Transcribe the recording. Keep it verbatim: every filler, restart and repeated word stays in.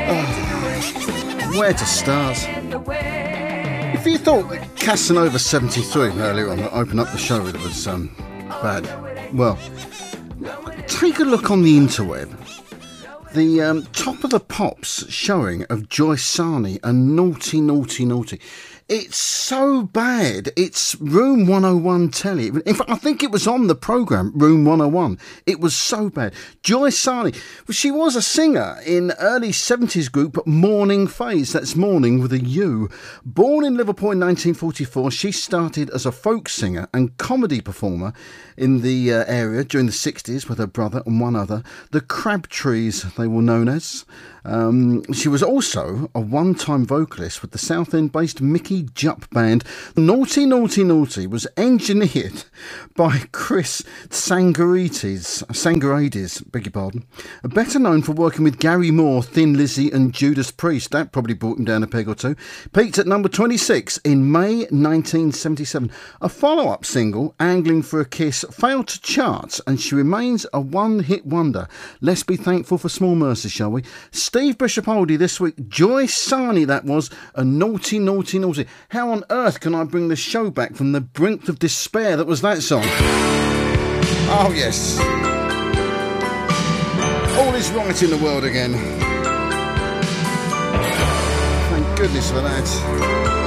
Where to start? If you thought that Casanova seventy-three earlier on that opened up the show it was um, bad, well, take a look on the interweb. The um, Top of the Pops showing of Joyce Sarney and Naughty, Naughty, Naughty. It's so bad. It's Room one oh one telly. In fact, I think it was on the programme, Room one oh one. It was so bad. Joyce Sarney, well, she was a singer in early seventies group Morning Phase. That's Morning with a U. Born in Liverpool in nineteen forty-four, she started as a folk singer and comedy performer in the uh, area during the sixties with her brother and one other. The Crabtrees, they were known as. Um, she was also a one-time vocalist with the South End-based Mickey Jupp band. Naughty, Naughty, Naughty was engineered by Chris Tsangarides, Tsangarides, beg your pardon, better known for working with Gary Moore, Thin Lizzy and Judas Priest. That probably brought him down a peg or two. Peaked at number twenty-six in May nineteen seventy-seven. A follow-up single, Angling for a Kiss, failed to chart, and she remains a one-hit wonder. Let's be thankful for small mercy, shall we? Steve Bishop Oldie this week, Joyce Sarney that was, a Naughty, Naughty, Naughty. How on earth can I bring the show back from the brink of despair that was that song? Oh yes. All is right in the world again. Thank goodness for that.